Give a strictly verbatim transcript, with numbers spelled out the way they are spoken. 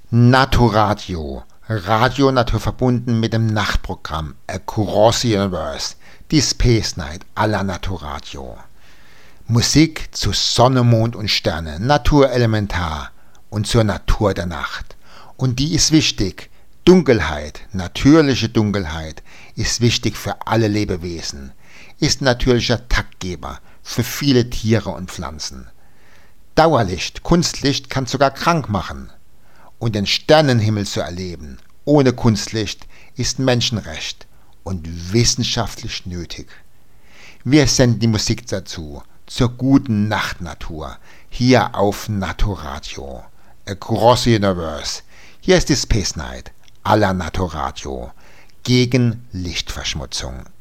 Naturradio, Radio Natur verbunden mit dem Nachtprogramm Across the Universe, die Space Night à la Naturradio. Musik zu Sonne, Mond und Sterne, Natur elementar und zur Natur der Nacht. Und die ist wichtig. Dunkelheit, natürliche Dunkelheit, ist wichtig für alle Lebewesen, ist natürlicher Taktgeber für viele Tiere und Pflanzen. Dauerlicht, Kunstlicht kann sogar krank machen. Und den Sternenhimmel zu erleben, ohne Kunstlicht, ist Menschenrecht und wissenschaftlich nötig. Wir senden die Musik dazu, zur guten Nachtnatur, hier auf Naturradio. Across the Universe. Hier ist die Space Night à la Naturradio. Gegen Lichtverschmutzung.